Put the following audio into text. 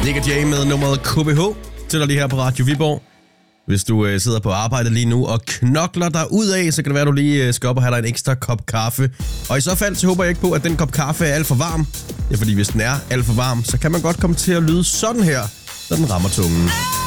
Nick Jay med nummeret KBH til dig lige her på Radio Viborg. Hvis du sidder på arbejde lige nu og knokler dig ud af, så kan det være, at du lige skal op og have dig en ekstra kop kaffe. Og i så fald, så håber jeg ikke på, at den kop kaffe er alt for varm. Ja, fordi hvis den er alt for varm, så kan man godt komme til at lyde sådan her, når den rammer tungen.